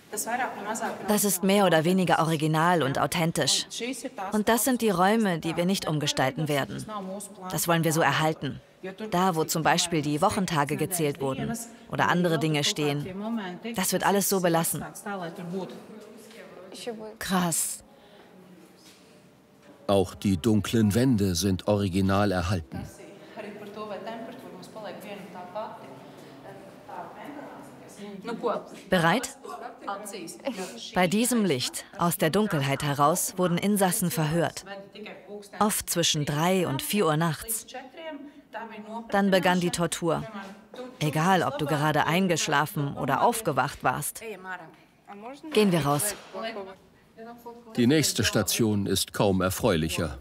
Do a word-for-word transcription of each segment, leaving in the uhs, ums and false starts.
Das ist mehr oder weniger original und authentisch. Und das sind die Räume, die wir nicht umgestalten werden. Das wollen wir so erhalten. Da, wo zum Beispiel die Wochentage gezählt wurden oder andere Dinge stehen. Das wird alles so belassen. Krass. Auch die dunklen Wände sind original erhalten. Bereit? Bei diesem Licht, aus der Dunkelheit heraus, wurden Insassen verhört. Oft zwischen drei und vier Uhr nachts. Dann begann die Tortur. Egal, ob du gerade eingeschlafen oder aufgewacht warst. Gehen wir raus. Die nächste Station ist kaum erfreulicher.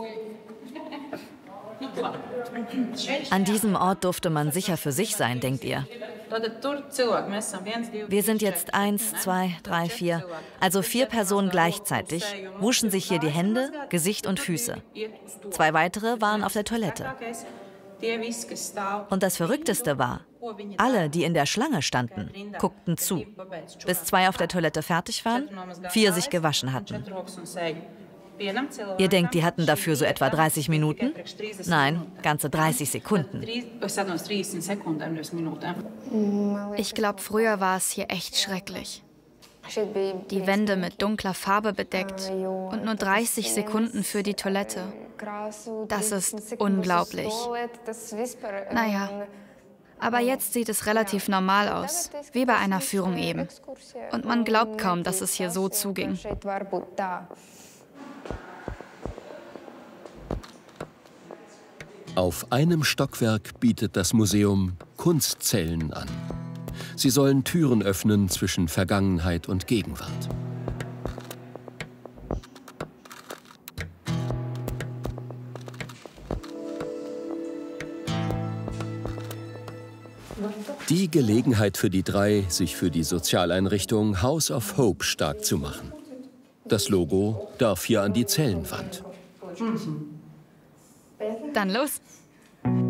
An diesem Ort durfte man sicher für sich sein, denkt ihr? Wir sind jetzt eins, zwei, drei, vier, also vier Personen gleichzeitig, wuschen sich hier die Hände, Gesicht und Füße. Zwei weitere waren auf der Toilette. Und das Verrückteste war, alle, die in der Schlange standen, guckten zu, bis zwei auf der Toilette fertig waren, vier sich gewaschen hatten. Ihr denkt, die hatten dafür so etwa dreißig Minuten? Nein, ganze dreißig Sekunden. Ich glaube, früher war es hier echt schrecklich. Die Wände mit dunkler Farbe bedeckt und nur dreißig Sekunden für die Toilette. Das ist unglaublich. Naja, aber jetzt sieht es relativ normal aus, wie bei einer Führung eben. Und man glaubt kaum, dass es hier so zuging. Auf einem Stockwerk bietet das Museum Kunstzellen an. Sie sollen Türen öffnen zwischen Vergangenheit und Gegenwart. Die Gelegenheit für die drei, sich für die Sozialeinrichtung House of Hope stark zu machen. Das Logo darf hier an die Zellenwand. Dann los.